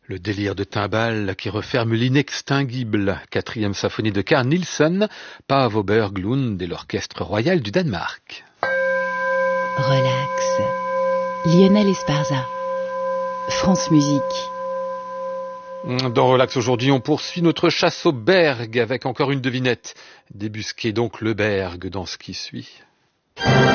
Le délire de timbales qui referme l'inextinguible 4e symphonie de Carl Nielsen, Paavo Berglund et l'Orchestre royal du Danemark. Relax. Lionel Esparza. France Musique. Dans Relax aujourd'hui, on poursuit notre chasse au Berg avec encore une devinette. Débusquez donc le Berg dans ce qui suit.